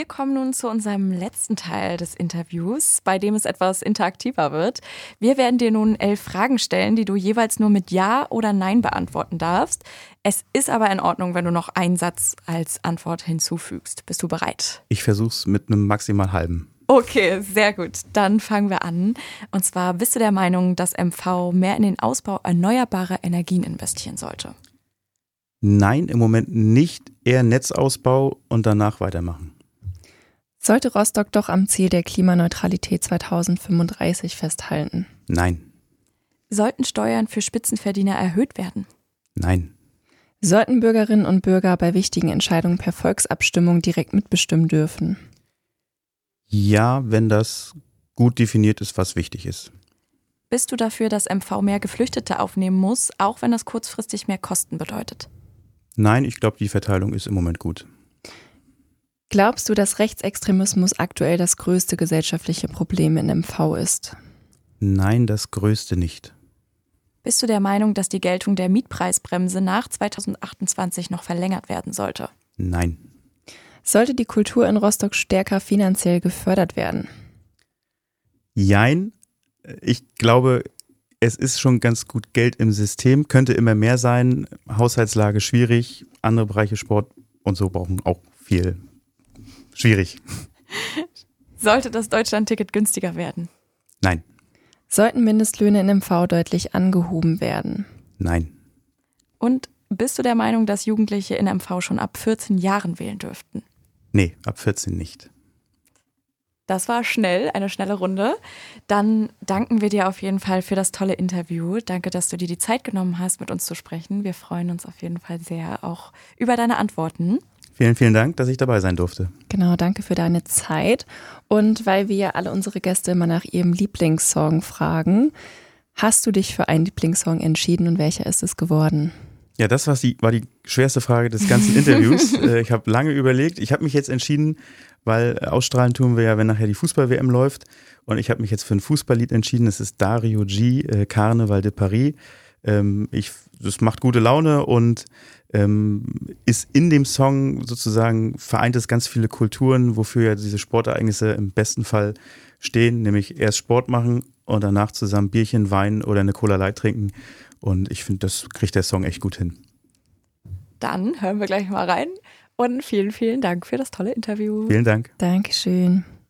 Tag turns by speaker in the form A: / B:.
A: Wir kommen nun zu unserem letzten Teil des Interviews, bei dem es etwas interaktiver wird. Wir werden dir nun 11 Fragen stellen, die du jeweils nur mit Ja oder Nein beantworten darfst. Es ist aber in Ordnung, wenn du noch einen Satz als Antwort hinzufügst. Bist du bereit?
B: Ich versuch's mit einem maximal halben.
A: Okay, sehr gut. Dann fangen wir an. Und zwar, bist du der Meinung, dass MV mehr in den Ausbau erneuerbarer Energien investieren sollte?
B: Nein, im Moment nicht. Eher Netzausbau und danach weitermachen.
C: Sollte Rostock doch am Ziel der Klimaneutralität 2035 festhalten?
B: Nein.
A: Sollten Steuern für Spitzenverdiener erhöht werden?
B: Nein.
C: Sollten Bürgerinnen und Bürger bei wichtigen Entscheidungen per Volksabstimmung direkt mitbestimmen dürfen?
B: Ja, wenn das gut definiert ist, was wichtig ist.
A: Bist du dafür, dass MV mehr Geflüchtete aufnehmen muss, auch wenn das kurzfristig mehr Kosten bedeutet?
B: Nein, ich glaube, die Verteilung ist im Moment gut.
C: Glaubst du, dass Rechtsextremismus aktuell das größte gesellschaftliche Problem in MV ist?
B: Nein, das Größte nicht.
A: Bist du der Meinung, dass die Geltung der Mietpreisbremse nach 2028 noch verlängert werden sollte?
B: Nein.
C: Sollte die Kultur in Rostock stärker finanziell gefördert werden?
B: Jein. Ich glaube, es ist schon ganz gut Geld im System, könnte immer mehr sein. Haushaltslage schwierig, andere Bereiche Sport und so brauchen auch viel. Schwierig.
A: Sollte das Deutschlandticket günstiger werden?
B: Nein.
C: Sollten Mindestlöhne in MV deutlich angehoben werden?
B: Nein.
A: Und bist du der Meinung, dass Jugendliche in MV schon ab 14 Jahren wählen dürften?
B: Nee, ab 14 nicht.
A: Das war schnell, eine schnelle Runde. Dann danken wir dir auf jeden Fall für das tolle Interview. Danke, dass du dir die Zeit genommen hast, mit uns zu sprechen. Wir freuen uns auf jeden Fall sehr auch über deine Antworten.
B: Vielen, vielen Dank, dass ich dabei sein durfte.
C: Genau, danke für deine Zeit. Und weil wir ja alle unsere Gäste immer nach ihrem Lieblingssong fragen, hast du dich für einen Lieblingssong entschieden und welcher ist es geworden?
B: Ja, das war die schwerste Frage des ganzen Interviews. Ich habe lange überlegt. Ich habe mich jetzt entschieden, weil ausstrahlen tun wir ja, wenn nachher die Fußball-WM läuft. Und ich habe mich jetzt für ein Fußballlied entschieden. Das ist Dario G, Carnaval de Paris. Das macht gute Laune und ist in dem Song sozusagen, vereint es ganz viele Kulturen, wofür ja diese Sportereignisse im besten Fall stehen, nämlich erst Sport machen und danach zusammen Bierchen, Wein oder eine Cola Light trinken. Und ich finde, das kriegt der Song echt gut hin.
A: Dann hören wir gleich mal rein und vielen, vielen Dank für das tolle Interview.
B: Vielen Dank.
C: Dankeschön.